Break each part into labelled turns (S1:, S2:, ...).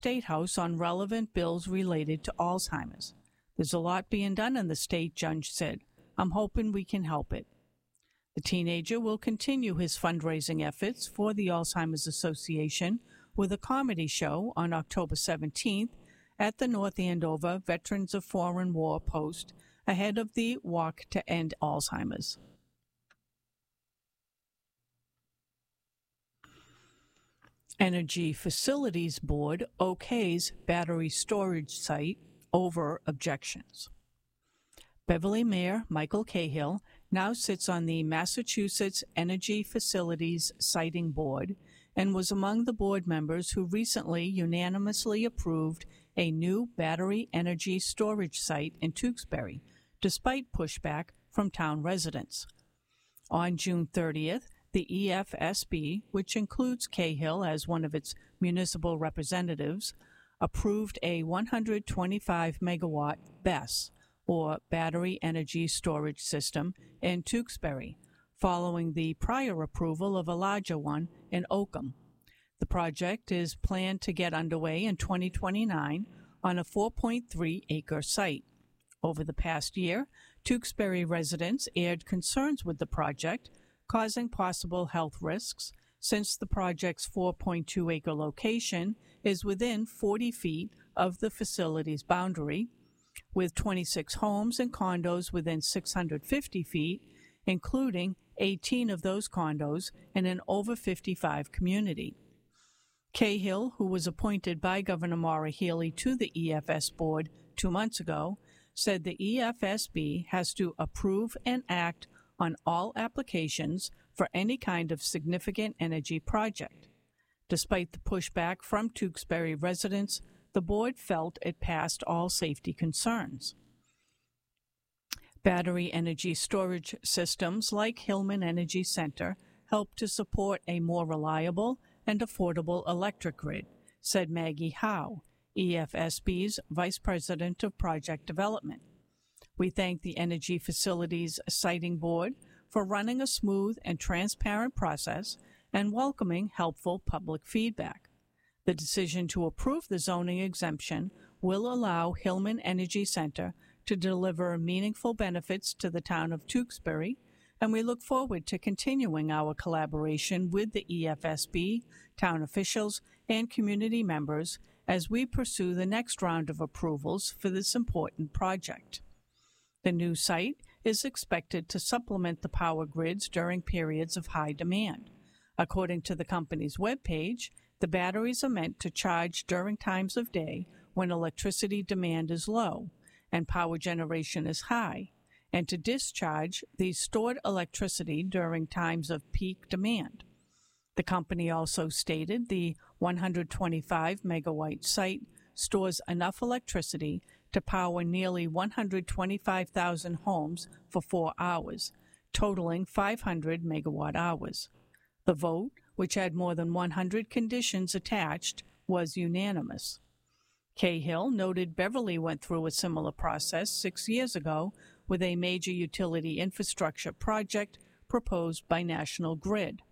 S1: State House on relevant bills related to Alzheimer's. There's a lot being done in the state, Judge said. I'm hoping we can help it. The teenager will continue his fundraising efforts for the Alzheimer's Association with a comedy show on October 17th at the North Andover Veterans of Foreign War Post ahead of the Walk to End Alzheimer's. Energy Facilities Board okays battery storage site over objections. Beverly Mayor Michael Cahill now sits on the Massachusetts Energy Facilities Siting Board and was among the board members who recently unanimously approved a new battery energy storage site in Tewksbury, despite pushback from town residents. On June 30th, the EFSB, which includes Cahill as one of its municipal representatives, approved a 125-megawatt BESS, or Battery Energy Storage System, in Tewksbury, following the prior approval of a larger one in Oakham. The project is planned to get underway in 2029 on a 4.3-acre site. Over the past year, Tewksbury residents aired concerns with the project, causing possible health risks, since the project's 4.2-acre location is within 40 feet of the facility's boundary, with 26 homes and condos within 650 feet, including 18 of those condos in an over 55 community. Cahill, who was appointed by Governor Maura Healey to the EFS board 2 months ago, said the EFSB has to approve and act on all applications for any kind of significant energy project. Despite the pushback from Tewksbury residents, the board felt it passed all safety concerns. Battery energy storage systems like Hillman Energy Center help to support a more reliable and affordable electric grid, said Maggie Howe, EFSB's Vice President of Project Development. We thank the Energy Facilities Siting Board for running a smooth and transparent process and welcoming helpful public feedback. The decision to approve the zoning exemption will allow Hillman Energy Center to deliver meaningful benefits to the town of Tewksbury, and we look forward to continuing our collaboration with the EFSB, town officials, and community members as we pursue the next round of approvals for this important project. The new site is expected to supplement the power grids during periods of high demand. According to the company's webpage, the batteries are meant to charge during times of day when electricity demand is low and power generation is high, and to discharge the stored electricity during times of peak demand. The company also stated the 125-megawatt site stores enough electricity to power nearly 125,000 homes for 4 hours, totaling 500 megawatt hours. The vote, which had more than 100 conditions attached, was unanimous. Cahill noted Beverly went through a similar process 6 years ago with a major utility infrastructure project proposed by National Grid.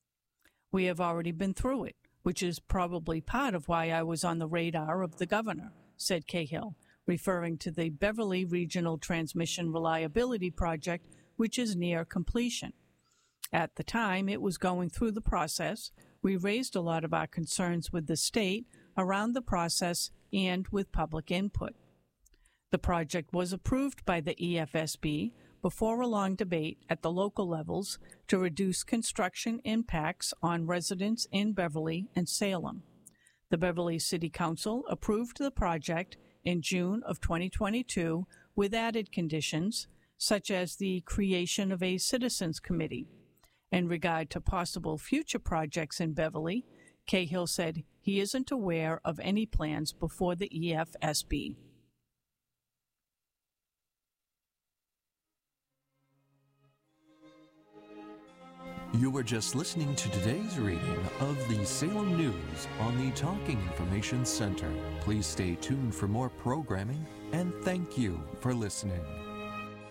S1: We have already been through it, which is probably part of why I was on the radar of the governor, said Cahill, referring to the Beverly Regional Transmission Reliability Project, which is near completion. At the time it was going through the process, we raised a lot of our concerns with the state around the process and with public input. The project was approved by the EFSB before a long debate at the local levels to reduce construction impacts on residents in Beverly and Salem. The Beverly City Council approved the project in June of 2022 with added conditions, such as the creation of a citizens committee. In regard to possible future projects in Beverly, Cahill said he isn't aware of any plans before the EFSB.
S2: You were just listening to today's reading of the Salem News on the Talking Information Center. Please stay tuned for more programming, and thank you for listening.